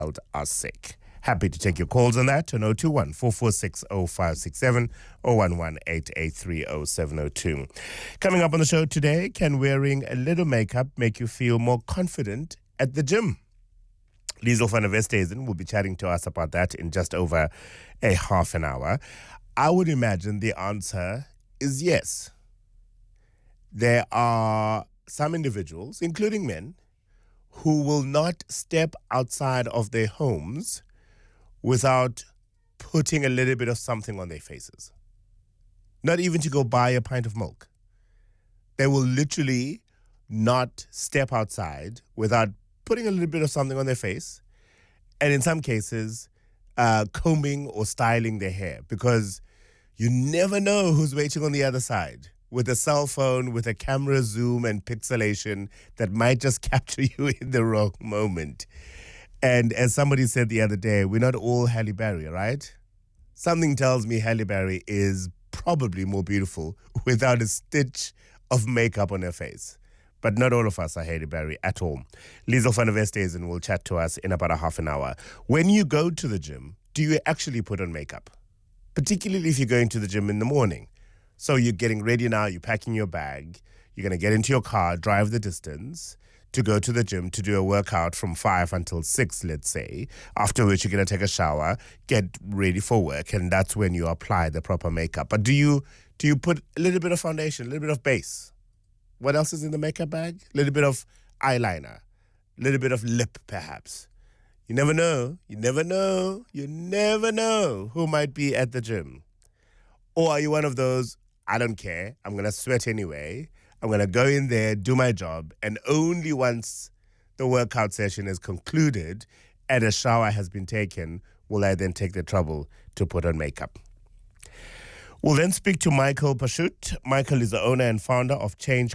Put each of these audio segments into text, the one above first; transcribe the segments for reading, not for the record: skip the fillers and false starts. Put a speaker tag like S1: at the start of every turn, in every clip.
S1: are sick. Happy to take your calls on that on 021 446 0567 or 118830702. Coming up on the show today, can wearing a little makeup make you feel more confident at the gym? Liesl van der Westhuizen will be chatting to us about that in just over a half an hour. I would imagine the answer is yes. There are some individuals, including men, who will not step outside of their homes without putting a little bit of something on their faces. Not even to go buy a pint of milk. They will literally not step outside without putting a little bit of something on their face, and in some cases, combing or styling their hair, because you never know who's waiting on the other side with a cell phone, with a camera zoom and pixelation that might just capture you in the wrong moment. And as somebody said the other day, we're not all Halle Berry, right? Something tells me Halle Berry is probably more beautiful without a stitch of makeup on her face. But not all of us are Halle Berry at all. Liesl van der Westhuizen will chat to us in about a half an hour. When you go to the gym, do you actually put on makeup? Particularly if you're going to the gym in the morning. So you're getting ready now, you're packing your bag, you're going to get into your car, drive the distance to go to the gym to do a workout from 5 until 6, let's say, after which you're going to take a shower, get ready for work, and that's when you apply the proper makeup. But do you put a little bit of foundation, a little bit of base? What else is in the makeup bag? A little bit of eyeliner, a little bit of lip, perhaps. You never know. You never know. You never know who might be at the gym. Or are you one of those, I don't care, I'm going to sweat anyway, I'm going to go in there, do my job, and only once the workout session is concluded and a shower has been taken will I then take the trouble to put on makeup. We'll then speak to Michael Pashut. Michael is the owner and founder of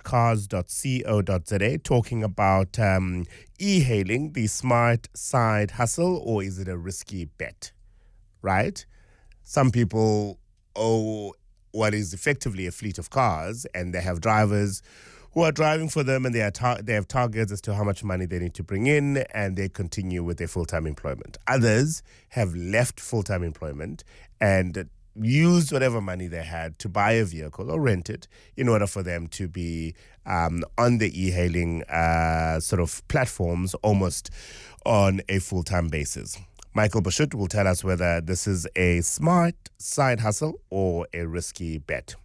S1: changecars.co.za, talking about e-hailing, the smart side hustle, or is it a risky bet, right? Some people owe what is effectively a fleet of cars, and they have drivers who are driving for them, and they have targets as to how much money they need to bring in, and they continue with their full-time employment. Others have left full-time employment and used whatever money they had to buy a vehicle or rent it in order for them to be on the e-hailing sort of platforms almost on a full-time basis. Michael Bashut will tell us whether this is a smart side hustle or a risky bet.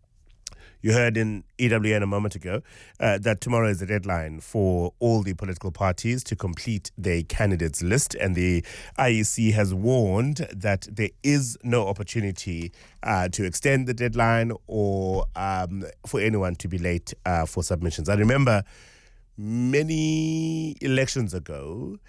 S1: You heard in EWN a moment ago that tomorrow is the deadline for all the political parties to complete their candidates list, and the IEC has warned that there is no opportunity to extend the deadline or for anyone to be late for submissions. I remember many elections ago,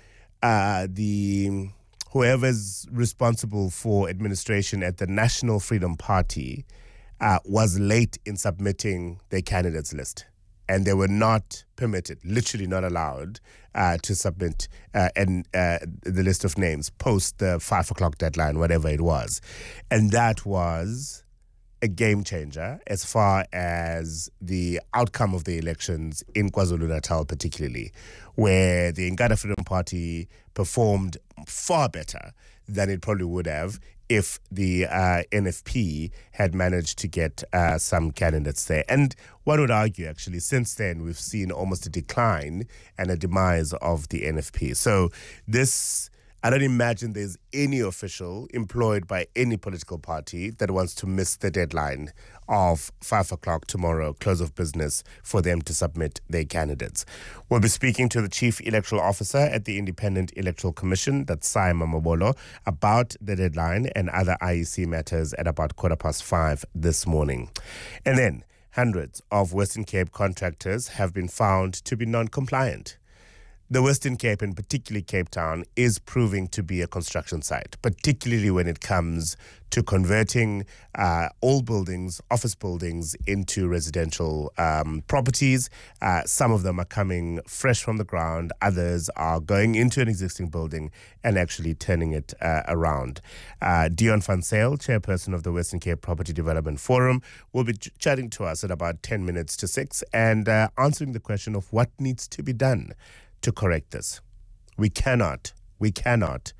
S1: whoever's responsible for administration at the National Freedom Party was late in submitting their candidates list, and they were not permitted, literally not allowed, to submit the list of names post the 5 o'clock deadline, whatever it was. And that was a game changer as far as the outcome of the elections in KwaZulu-Natal particularly, where the Inkatha Freedom Party performed far better than it probably would have if the NFP had managed to get some candidates there. And one would argue, actually, since then, we've seen almost a decline and a demise of the NFP. So this, I don't imagine there's any official employed by any political party that wants to miss the deadline of 5 o'clock tomorrow, close of business, for them to submit their candidates. We'll be speaking to the Chief Electoral Officer at the Independent Electoral Commission, that's Sai Mamabolo, about the deadline and other IEC matters at about 5:15 this morning. And then hundreds of Western Cape contractors have been found to be non-compliant. The Western Cape, and particularly Cape Town, is proving to be a construction site, particularly when it comes to converting old buildings, office buildings, into residential properties. Some of them are coming fresh from the ground. Others are going into an existing building and actually turning it around. Dion van Zyl, chairperson of the Western Cape Property Development Forum, will be chatting to us at about 10 minutes to 6 and answering the question of what needs to be done to correct this. We cannot We cannot.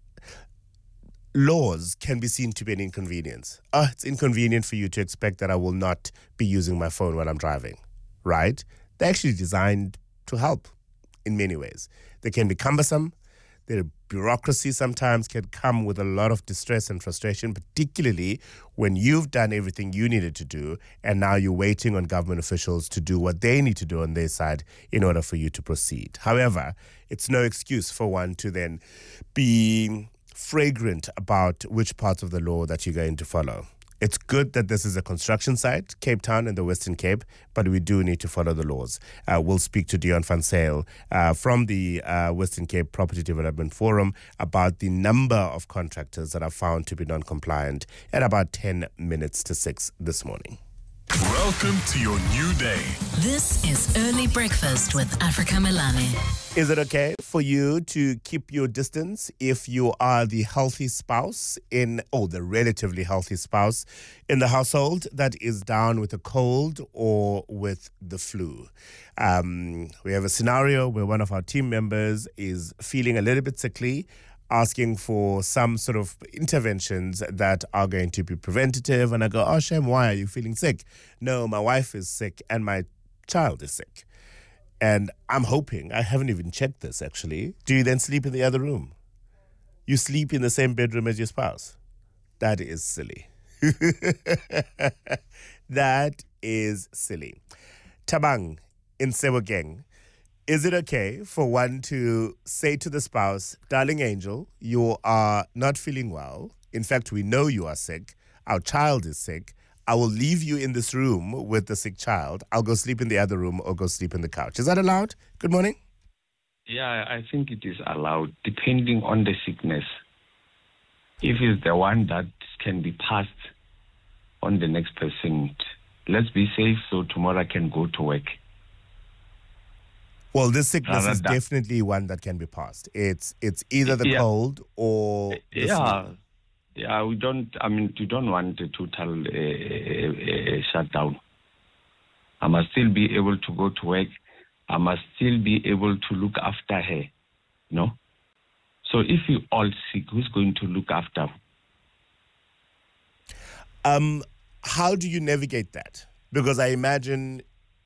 S1: Laws can be seen to be an inconvenience. It's inconvenient for you to expect that I will not be using my phone when I'm driving, right? They're actually designed to help in many ways. They can be cumbersome. Their bureaucracy sometimes can come with a lot of distress and frustration, particularly when you've done everything you needed to do and now you're waiting on government officials to do what they need to do on their side in order for you to proceed. However, it's no excuse for one to then be fragrant about which parts of the law that you're going to follow. It's good that this is a construction site, Cape Town and the Western Cape, but we do need to follow the laws. We'll speak to Dion van Zyl from the Western Cape Property Development Forum about the number of contractors that are found to be non-compliant at about 10 minutes to 6 this morning.
S2: Welcome to your new day. This is Early Breakfast with Africa Melane.
S1: Is it okay for you to keep your distance if you are the healthy spouse the relatively healthy spouse in the household that is down with a cold or with the flu? We have a scenario where one of our team members is feeling a little bit sickly, asking for some sort of interventions that are going to be preventative. And I go, oh, Shem, why are you feeling sick? No, my wife is sick and my child is sick. And I'm hoping, I haven't even checked this actually. Do you then sleep in the other room? You sleep in the same bedroom as your spouse? That is silly. That is silly. Tabang in Sebokeng. Is it okay for one to say to the spouse, darling angel, you are not feeling well. In fact, we know you are sick. Our child is sick. I will leave you in this room with the sick child. I'll go sleep in the other room or go sleep in the couch. Is that allowed? Good morning.
S3: Yeah, I think it is allowed, depending on the sickness. If it's the one that can be passed on the next person, let's be safe so tomorrow I can go to work.
S1: Well, this sickness is definitely one that can be passed. It's either the cold or the flu.
S3: Yeah, we don't want a total shutdown. I must still be able to go to work. I must still be able to look after her, So if you all sick, who's going to look after her?
S1: How do you navigate that? Because I imagine,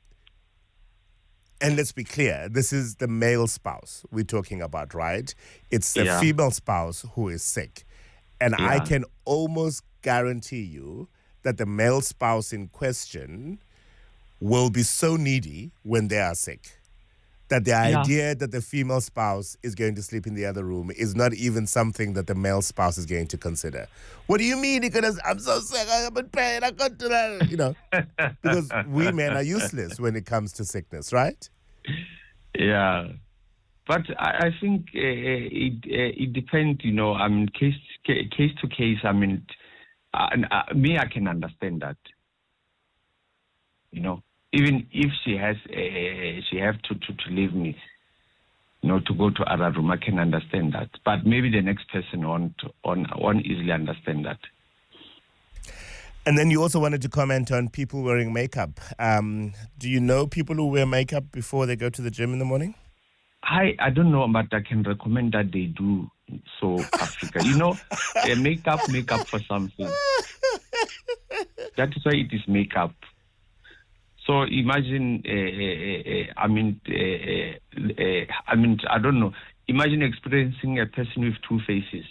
S1: and let's be clear, this is the male spouse we're talking about, right? It's the female spouse who is sick. And I can almost guarantee you that the male spouse in question will be so needy when they are sick that the idea that the female spouse is going to sleep in the other room is not even something that the male spouse is going to consider. What do you mean? Because I'm so sick, I'm in pain, I can't do that. Because we men are useless when it comes to sickness, right?
S3: Yeah. But I think it depends, case to case. I mean, I can understand that. Even if she have to leave me, to go to other room, I can understand that. But maybe the next person won't easily understand that.
S1: And then you also wanted to comment on people wearing makeup. Do you know people who wear makeup before they go to the gym in the morning?
S3: I don't know, but I can recommend that they do. So, Africa, makeup for something. That is why it is makeup. So imagine, I don't know. Imagine experiencing a person with two faces.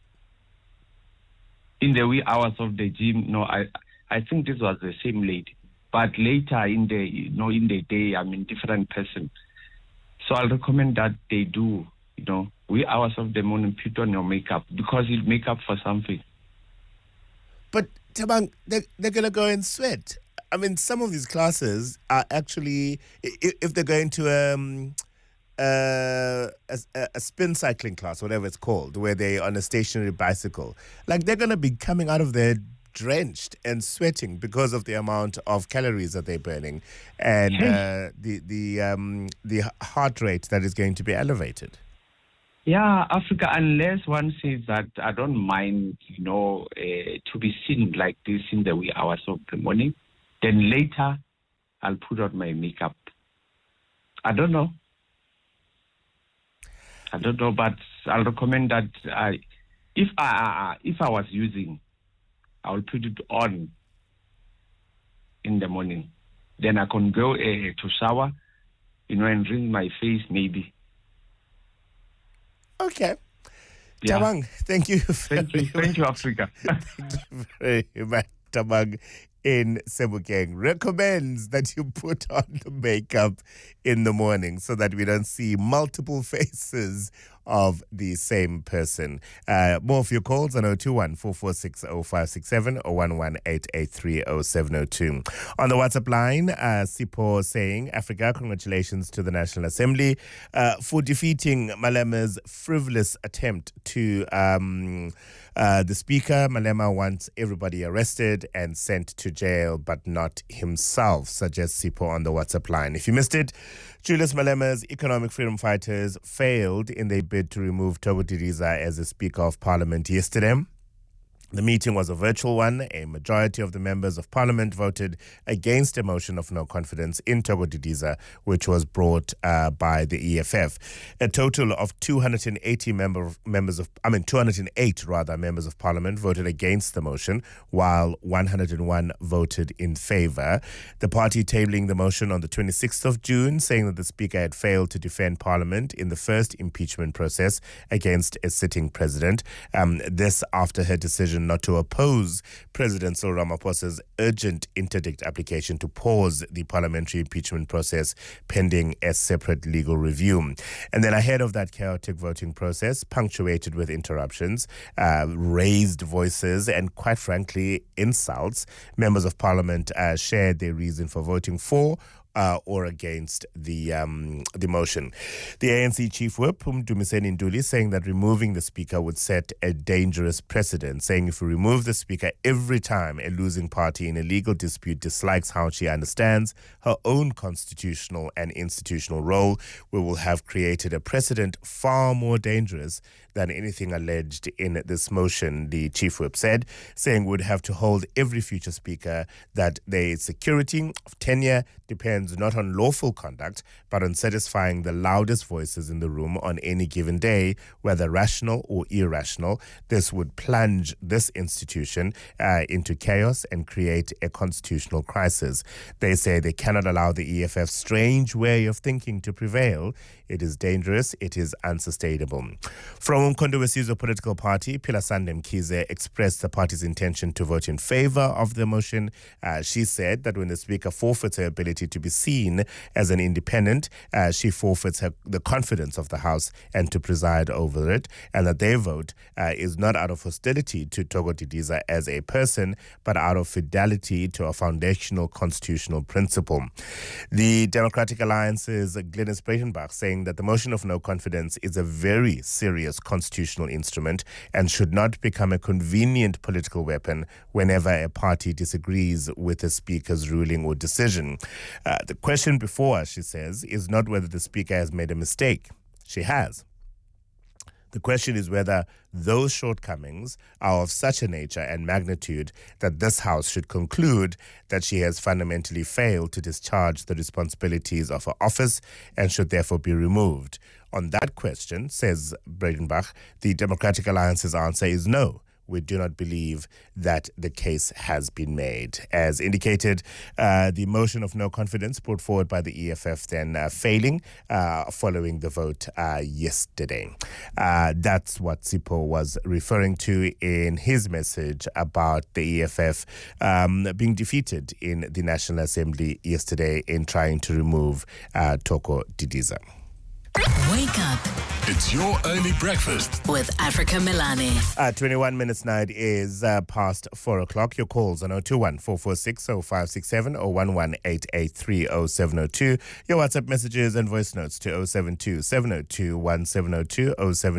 S3: In the wee hours of the gym, I think this was the same lady. But later in the day, different person. So I'll recommend that they do, wee hours of the morning, put on your makeup because it's makeup for something.
S1: But Tabang, they're going to go and sweat. Some of these classes are actually, if they're going to a spin cycling class, whatever it's called, where they're on a stationary bicycle, they're going to be coming out of there drenched and sweating because of the amount of calories that they're burning and the heart rate that is going to be elevated.
S3: Yeah, Africa, unless one says that I don't mind, to be seen like this in the wee hours of the morning, then later I'll put on my makeup. I don't know. I don't know, but I'll recommend that if I was using, I will put it on in the morning. Then I can go to shower, and rinse my face maybe.
S1: Okay. Yeah. Thabang, thank you.
S3: Thank you, Africa.
S1: Thank you very much, Thabang in Sebokeng. Recommends that you put on the makeup in the morning so that we don't see multiple faces of the same person. More of your calls on 021-446-0567 or 118830702. On the WhatsApp line, Sipho saying, Africa, congratulations to the National Assembly for defeating Malema's frivolous attempt to the Speaker. Malema wants everybody arrested and sent to jail, but not himself, suggests Sipho on the WhatsApp line. If you missed it, Julius Malema's economic freedom fighters failed in their bid to remove Thoko Didiza as the Speaker of Parliament yesterday. The meeting was a virtual one. A majority of the members of Parliament voted against a motion of no confidence in Thoko Didiza, which was brought by the EFF. A total of 208 members of Parliament voted against the motion, while 101 voted in favour. The party tabling the motion on the 26th of June, saying that the Speaker had failed to defend Parliament in the first impeachment process against a sitting president. This after her decision not to oppose President Cyril Ramaphosa's urgent interdict application to pause the parliamentary impeachment process pending a separate legal review. And then ahead of that chaotic voting process, punctuated with interruptions, raised voices, and quite frankly, insults, members of Parliament shared their reason for voting for or against the motion. The ANC Chief Whip, Dumiseni Nduli, saying that removing the Speaker would set a dangerous precedent, saying if we remove the Speaker every time a losing party in a legal dispute dislikes how she understands her own constitutional and institutional role, we will have created a precedent far more dangerous than anything alleged in this motion, the Chief Whip said, saying we'd have to hold every future Speaker that their security of tenure depends not on lawful conduct, but on satisfying the loudest voices in the room on any given day, whether rational or irrational. This would plunge this institution into chaos and create a constitutional crisis. They say they cannot allow the EFF's strange way of thinking to prevail. It is dangerous. It is unsustainable. From Umkhonto weSizwe political party, Philasande Mkhize expressed the party's intention to vote in favor of the motion. She said that when the Speaker forfeits her ability to be seen as an independent, she forfeits the confidence of the House and to preside over it, and that their vote is not out of hostility to Thoko Didiza as a person, but out of fidelity to a foundational constitutional principle. The Democratic Alliance's Glynis Breitenbach saying that the motion of no confidence is a very serious constitutional instrument and should not become a convenient political weapon whenever a party disagrees with the Speaker's ruling or decision. The question before us, she says, is not whether the Speaker has made a mistake. She has. The question is whether those shortcomings are of such a nature and magnitude that this House should conclude that she has fundamentally failed to discharge the responsibilities of her office and should therefore be removed. On that question, says Breitenbach, the Democratic Alliance's answer is no. We do not believe that the case has been made. As indicated, the motion of no confidence put forward by the EFF then failing following the vote yesterday. That's what Sipho was referring to in his message about the EFF being defeated in the National Assembly yesterday in trying to remove Thoko Didiza.
S2: Wake up.
S4: It's your early breakfast
S2: with Africa Milani.
S1: 21 minutes now, it is past 4 o'clock. Your calls on 021-446-0567 or 118830702. Your WhatsApp messages and voice notes to 072-702-1702,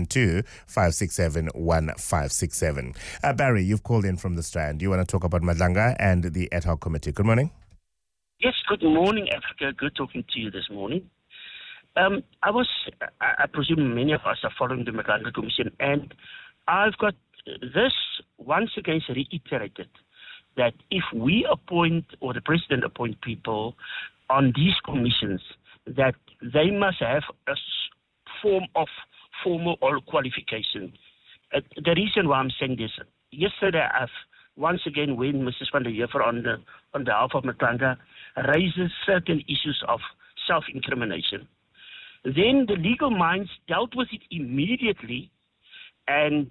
S1: 072-567-1567. Barry, you've called in from the Strand. You want to talk about Madlanga and the ad hoc committee. Good morning.
S5: Yes, good morning, Africa. Good talking to you this morning. I presume many of us are following the Madlanga Commission, and I've got this once again reiterated that if we appoint or the president appoint people on these commissions, that they must have a form of formal or qualification. The reason why I'm saying this, yesterday once again, when Mrs. van der Heever on behalf of Matlanga raises certain issues of self-incrimination, then the legal minds dealt with it immediately, and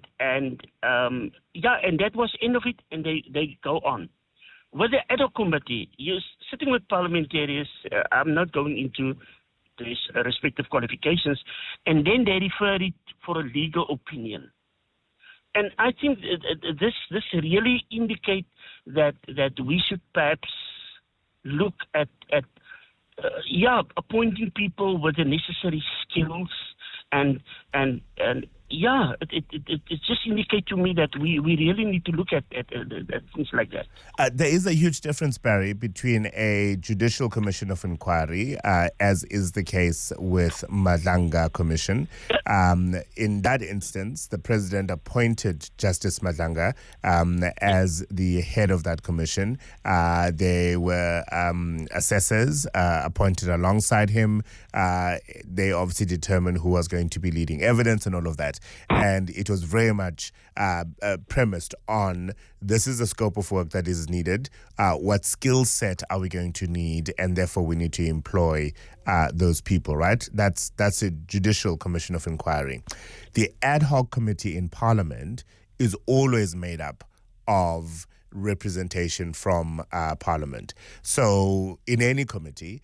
S5: that was the end of it, and they go on. With the ad hoc committee, you're sitting with parliamentarians, I'm not going into these respective qualifications, and then they refer it for a legal opinion. And I think this really indicates that we should perhaps look at appointing people with the necessary skills and it just indicates to me that we really need to look at things like that.
S1: There is a huge difference, Barry, between a judicial commission of inquiry, as is the case with Madlanga Commission. In that instance, the president appointed Justice Madlanga as the head of that commission. There were assessors appointed alongside him. They obviously determined who was going to be leading evidence and all of that. And it was very much premised on this is the scope of work that is needed, what skill set are we going to need, and therefore we need to employ those people, right? That's a judicial commission of inquiry. The ad hoc committee in Parliament is always made up of representation from Parliament. So in any committee,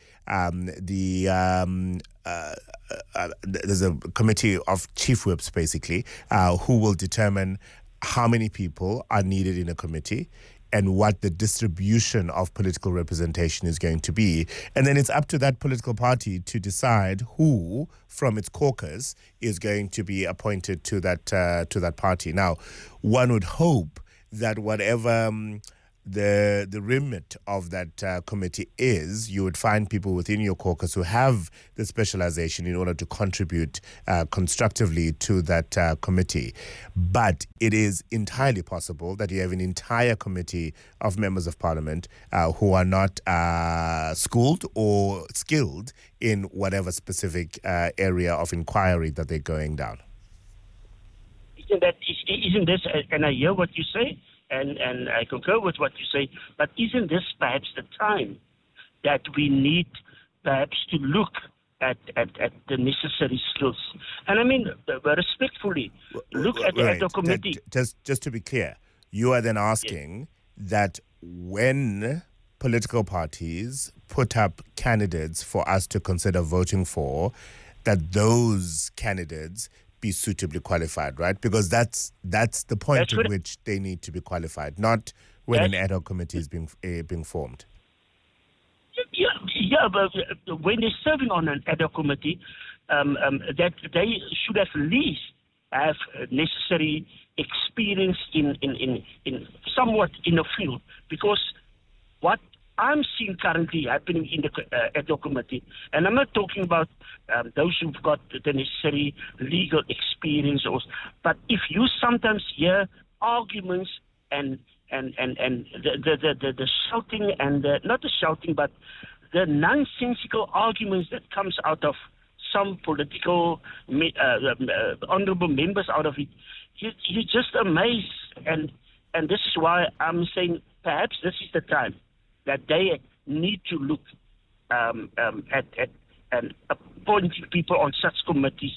S1: there's a committee of chief whips, basically, who will determine how many people are needed in a committee and what the distribution of political representation is going to be. And then it's up to that political party to decide who from its caucus is going to be appointed to that party. Now, one would hope that whatever the remit of that committee is, you would find people within your caucus who have the specialization in order to contribute constructively to that committee. But it is entirely possible that you have an entire committee of members of parliament who are not schooled or skilled in whatever specific area of inquiry that they're going down.
S5: Isn't this, and I hear what you say, and I concur with what you say, but isn't this perhaps the time that we need perhaps to look at the necessary skills? And I mean, respectfully, look at the ad hoc committee.
S1: Just to be clear, you are then asking that when political parties put up candidates for us to consider voting for, that those candidates be suitably qualified, right? Because that's the point at which they need to be qualified, not when an ad hoc committee is being formed.
S5: Yeah, but when they're serving on an ad hoc committee, that they should at least have necessary experience in somewhat in the field, because what I'm seeing currently happening in the ad hoc committee, and I'm not talking about those who've got the necessary legal experience, but if you sometimes hear arguments and the shouting and not the shouting, but the nonsensical arguments that comes out of some political honorable members out of it, you're just amazed, and this is why I'm saying perhaps this is the time that they need to look at appointing people on such committees.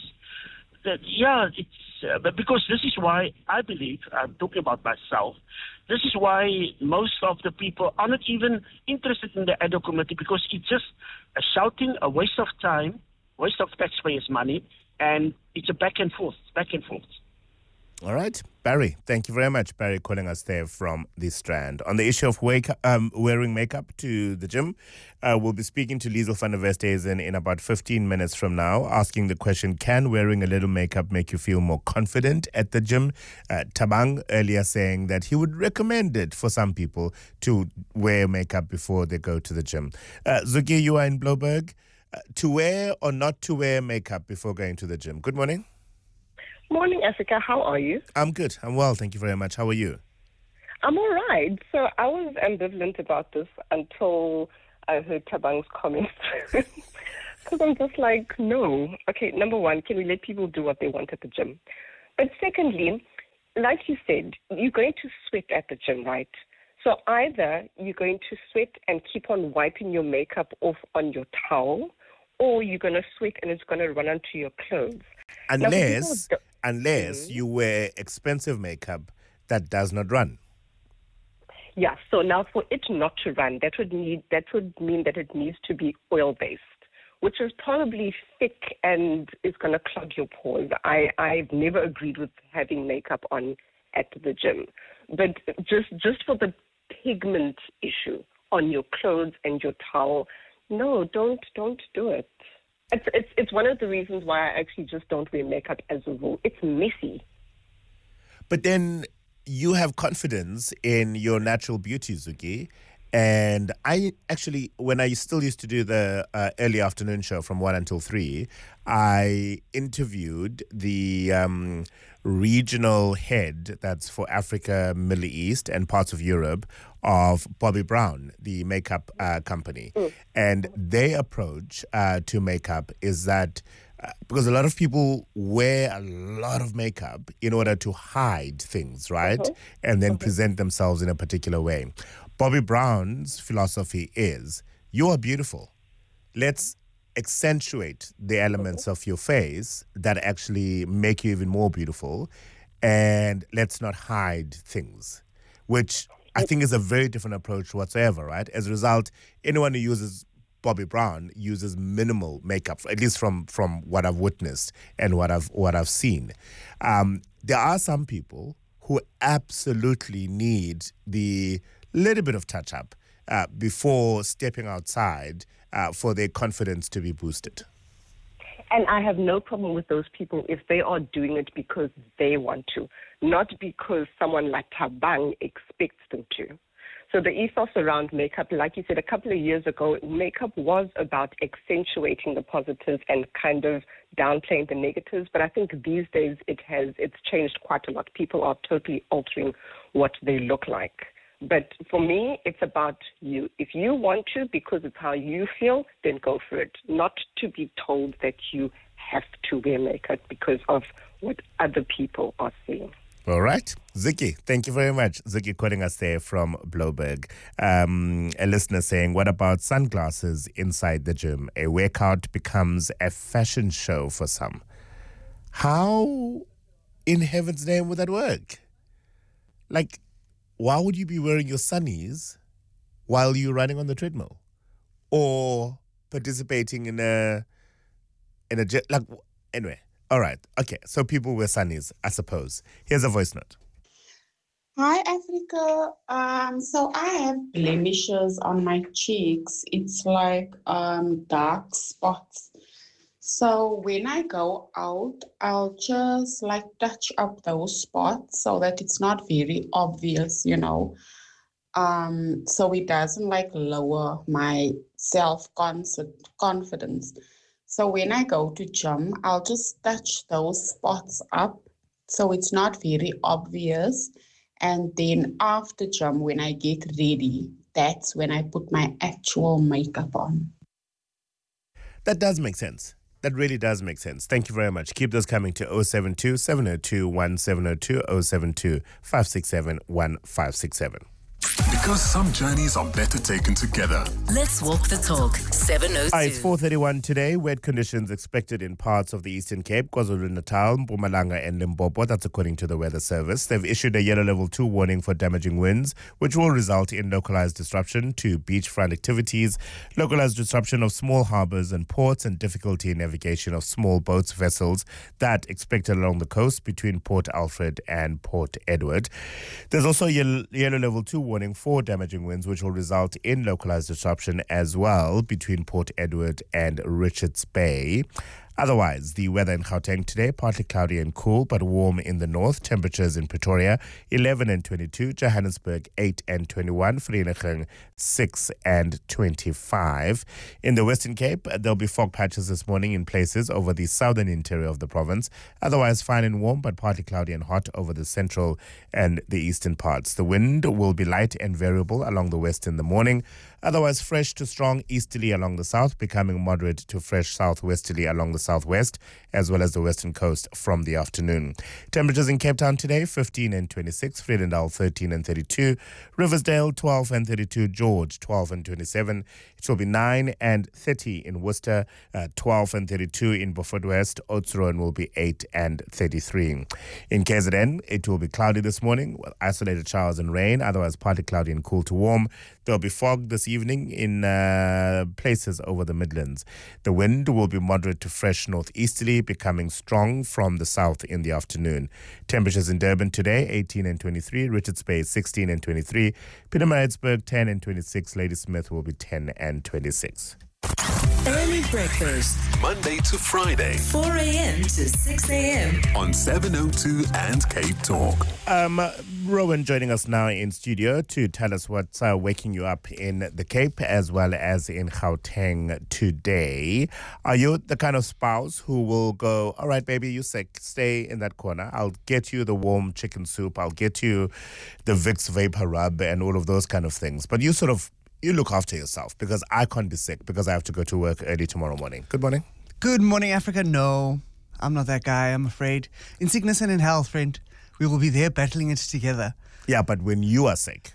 S5: But because this is why I believe, I'm talking about myself, this is why most of the people are not even interested in the ad hoc committee, because it's just a shouting, a waste of time, waste of taxpayers' money, and it's a back and forth.
S1: All right. Barry, thank you very much. Barry calling us there from the Strand. On the issue of wearing makeup to the gym, we'll be speaking to Liesl van der Westhuizen in about 15 minutes from now, asking the question, can wearing a little makeup make you feel more confident at the gym? Thabang earlier saying that he would recommend it for some people to wear makeup before they go to the gym. Zuki, you are in Bloberg. To wear or not to wear makeup before going to the gym? Good morning.
S6: Morning, Africa. How are you?
S1: I'm good. I'm well. Thank you very much. How are you?
S6: I'm all right. So I was ambivalent about this until I heard Thabang's comments. Because I'm just like, no. Okay, number one, can we let people do what they want at the gym? But secondly, like you said, you're going to sweat at the gym, right? So either you're going to sweat and keep on wiping your makeup off on your towel, or you're going to sweat and it's going to run onto your clothes.
S1: Unless you wear expensive makeup that does not run.
S6: Yeah, so now for it not to run, that would mean that it needs to be oil-based, which is probably thick and is going to clog your pores. I've never agreed with having makeup on at the gym. But just for the pigment issue on your clothes and your towel, no, don't do it. It's one of the reasons why I actually just don't wear makeup as a rule. It's messy.
S1: But then you have confidence in your natural beauty, Zuki. And I actually, when I still used to do the early afternoon show from 1 until 3, I interviewed the regional head that's for Africa, Middle East, and parts of Europe of Bobbi Brown, the makeup company. And their approach to makeup is that because a lot of people wear a lot of makeup in order to hide things, right? And then present themselves in a particular way. Bobbi Brown's philosophy is, you are beautiful. Let's accentuate the elements of your face that actually make you even more beautiful, and let's not hide things, which I think is a very different approach whatsoever, right? As a result, anyone who uses Bobbi Brown uses minimal makeup, at least from what I've witnessed and what I've seen. There are some people who absolutely need the little bit of touch-up before stepping outside for their confidence to be boosted.
S6: And I have no problem with those people if they are doing it because they want to, not because someone like Thabang expects them to. So the ethos around makeup, like you said, a couple of years ago, makeup was about accentuating the positives and kind of downplaying the negatives. But I think these days it's changed quite a lot. People are totally altering what they look like. But for me, it's about you. If you want to, because it's how you feel, then go for it. Not to be told that you have to wear makeup because of what other people are saying.
S1: All right. Ziki, thank you very much. Ziki quoting us there from Bloberg. A listener saying, what about sunglasses inside the gym? A workout becomes a fashion show for some. How in heaven's name would that work? Like, why would you be wearing your sunnies while you're running on the treadmill? Or participating in a jet? Like, anyway. All right. Okay. So people wear sunnies, I suppose. Here's a voice note.
S7: Hi, Africa. So I have blemishes on my cheeks. It's like dark spots. So when I go out, I'll just like touch up those spots so that it's not very obvious, you know. So it doesn't like lower my self-confidence. So when I go to gym, I'll just touch those spots up so it's not very obvious. And then after gym, when I get ready, that's when I put my actual makeup on.
S1: That does make sense. That really does make sense. Thank you very much. Keep those coming to 072 702 1702 072 567 1567.
S4: Because some journeys are better taken together.
S2: Let's walk the talk. 702.
S1: It's 4:31 today. Wet conditions expected in parts of the Eastern Cape, KwaZulu-Natal, Mpumalanga and Limpopo. That's according to the Weather Service. They've issued a yellow level 2 warning for damaging winds, which will result in localized disruption to beachfront activities, localized disruption of small harbors and ports, and difficulty in navigation of small boats, vessels that expected along the coast between Port Alfred and Port Edward. There's also a yellow level 2 warning for damaging winds, which will result in localized disruption as well between Port Edward and Richards Bay. Otherwise, the weather in Gauteng today, partly cloudy and cool, but warm in the north. Temperatures in Pretoria, 11 and 22. Johannesburg, 8 and 21. Vereeniging, 6 and 25. In the Western Cape, there'll be fog patches this morning in places over the southern interior of the province. Otherwise, fine and warm, but partly cloudy and hot over the central and the eastern parts. The wind will be light and variable along the west in the morning. Otherwise, fresh to strong easterly along the south, becoming moderate to fresh southwesterly along the southwest, as well as the western coast from the afternoon. Temperatures in Cape Town today, 15 and 26, Vredendal 13 and 32, Riversdale 12 and 32, George 12 and 27. It will be 9 and 30 in Worcester, 12 and 32 in Beaufort West. Oudtshoorn will be 8 and 33. In KZN, it will be cloudy this morning with isolated showers and rain, otherwise partly cloudy and cool to warm. There will be fog this evening in places over the Midlands. The wind will be moderate to fresh northeasterly, becoming strong from the south in the afternoon. Temperatures in Durban today, 18 and 23, Richards Bay 16 and 23, Pietermaritzburg 10 and 26, Ladysmith will be 10 and 26.
S2: Early breakfast,
S4: Monday to Friday,
S2: 4 a.m. to 6 a.m.
S4: on 702 and Cape Talk.
S1: Rowan joining us now in studio to tell us what's waking you up in the Cape as well as in Gauteng today. Are you the kind of spouse who will go, all right, baby, you're sick, stay in that corner. I'll get you the warm chicken soup. I'll get you the Vicks Vapor Rub and all of those kind of things. But you look after yourself because I can't be sick because I have to go to work early tomorrow morning. Good morning.
S8: Good morning, Africa. No, I'm not that guy, I'm afraid. In sickness and in health, friend, we will be there battling it together.
S1: Yeah, but when you are sick,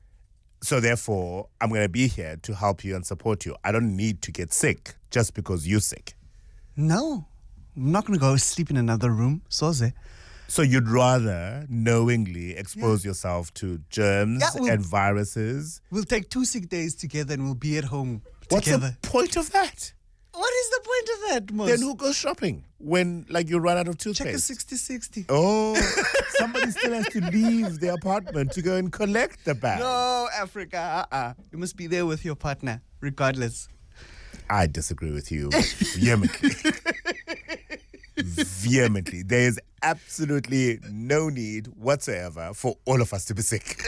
S1: so therefore, I'm going to be here to help you and support you. I don't need to get sick just because you're sick.
S8: No, I'm not going to go sleep in another room. Soze.
S1: So you'd rather knowingly expose yourself to germs and viruses?
S8: We'll take 2 sick days together and we'll be at home
S1: What's
S8: together.
S1: the point of that?
S8: What is the point of that, Mos?
S1: Then who goes shopping when you run out of toothpaste?
S8: Check a 60-60.
S1: Oh, somebody still has to leave the apartment to go and collect the bag.
S8: No, Africa. You must be there with your partner, regardless.
S1: I disagree with you vehemently. Vehemently. There is absolutely no need whatsoever for all of us to be sick.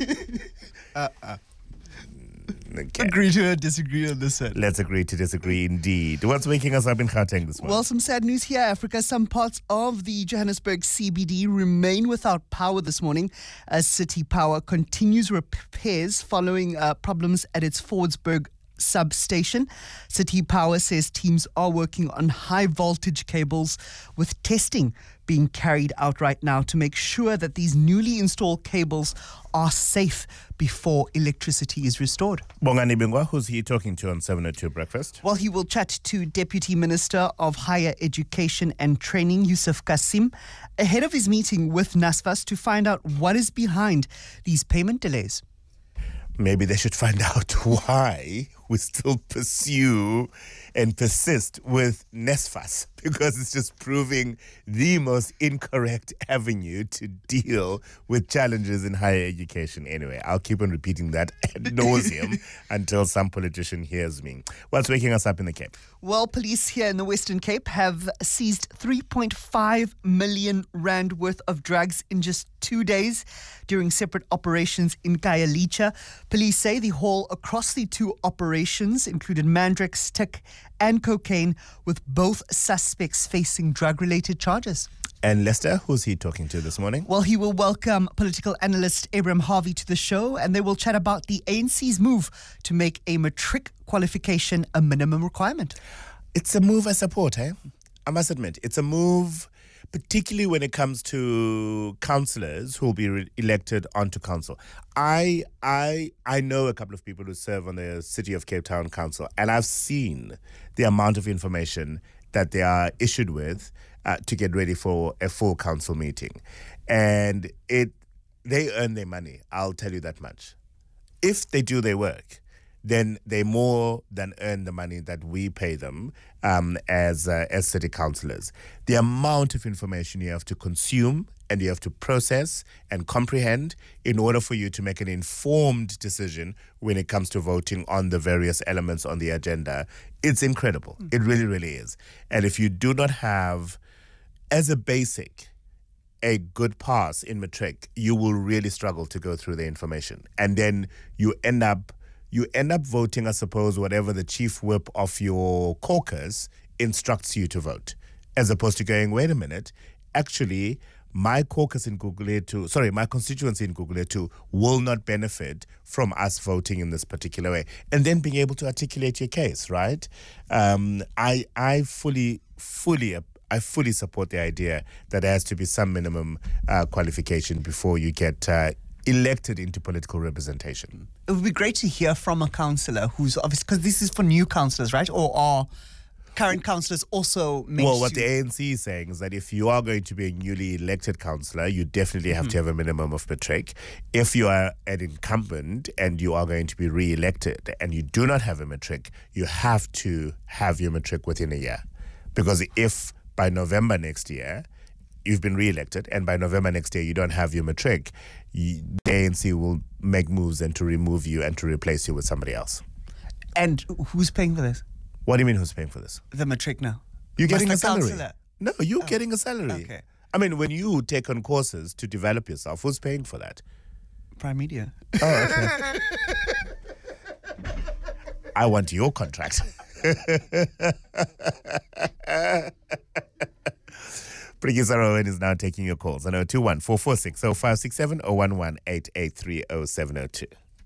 S1: Okay.
S8: Agree to disagree on this one.
S1: Let's agree to disagree indeed. What's waking us up in Gauteng this morning?
S8: Well, some sad news here, Africa. Some parts of the Johannesburg CBD remain without power this morning as City Power continues repairs following problems at its Fordsburg substation. City Power says teams are working on high voltage cables with testing being carried out right now to make sure that these newly installed cables are safe before electricity is restored.
S1: Bongani Bingwa, who's he talking to on 702 Breakfast?
S8: Well, he will chat to Deputy Minister of Higher Education and Training, Yusuf Kasim, ahead of his meeting with NSFAS to find out what is behind these payment delays.
S1: Maybe they should find out why we still pursue and persist with NSFAS, because it's just proving the most incorrect avenue to deal with challenges in higher education. Anyway, I'll keep on repeating that ad nauseum until some politician hears me. What's waking us up in the Cape?
S8: Well, police here in the Western Cape have seized 3.5 million rand worth of drugs in just 2 days during separate operations in Khayelitsha. Police say the haul across the two operations included mandrax, tick and cocaine, with both suspects facing drug-related charges.
S1: And Lester, who's he talking to this morning?
S8: Well, he will welcome political analyst Abraham Harvey to the show, and they will chat about the ANC's move to make a matric qualification a minimum requirement.
S1: It's a move I support, eh? I must admit, it's a move, particularly when it comes to councillors who will be elected onto council. I know a couple of people who serve on the City of Cape Town Council, and I've seen the amount of information that they are issued with to get ready for a full council meeting. And they earn their money, I'll tell you that much. If they do their work, then they more than earn the money that we pay them as city councillors. The amount of information you have to consume and you have to process and comprehend in order for you to make an informed decision when it comes to voting on the various elements on the agenda, it's incredible. It really, really is. And if you do not have, as a basic, a good pass in matric, you will really struggle to go through the information. And then you end up voting, I suppose, whatever the chief whip of your caucus instructs you to vote, as opposed to going, wait a minute, actually, my caucus in Gugulethu, my constituency in Gugulethu will not benefit from us voting in this particular way, and then being able to articulate your case, right? I fully support the idea that there has to be some minimum qualification before you get elected into political representation.
S8: It would be great to hear from a councillor who's obviously, because this is for new councillors, right? Or are current councillors also meant
S1: Well, what the ANC is saying is that if you are going to be a newly elected councillor, you definitely have to have a minimum of matric. If you are an incumbent and you are going to be re-elected and you do not have a matric, you have to have your matric within a year. Because if by November next year you've been re-elected and by November next year you don't have your matric, the ANC will make moves and to remove you and to replace you with somebody else.
S8: And who's paying for this?
S1: What do you mean who's paying for this?
S8: The matric now.
S1: You're getting a salary.
S8: Councillor?
S1: No, you're getting a salary.
S8: Okay.
S1: I mean, when you take on courses to develop yourself, who's paying for that?
S8: Prime Media.
S1: Oh, okay. I want your contract. Brigisa Rowan is now taking your calls on 021-446-0567 or 11-883-0702.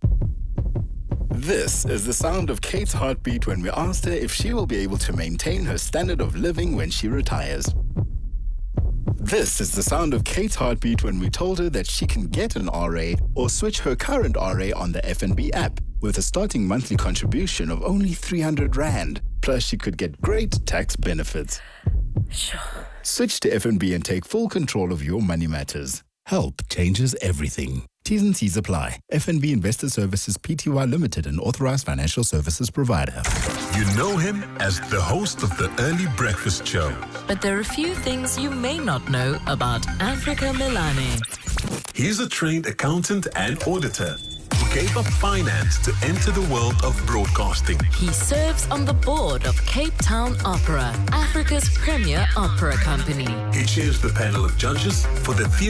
S9: This is the sound of Kate's heartbeat when we asked her if she will be able to maintain her standard of living when she retires. This is the sound of Kate's heartbeat when we told her that she can get an RA or switch her current RA on the FNB app with a starting monthly contribution of only 300 Rand. Plus, she could get great tax benefits.
S2: Sure.
S9: Switch to FNB and take full control of your money matters. Help changes everything. T's and C's apply. FNB Investor Services Pty Limited, an authorized financial services provider.
S4: You know him as the host of the Early Breakfast Show.
S2: But there are a few things you may not know about Africa Melane.
S4: He's a trained accountant and auditor who gave up finance to enter the world of broadcasting.
S2: He serves on the board of Cape Town Opera, Africa's premier opera company.
S4: He chairs the panel of judges for the theatre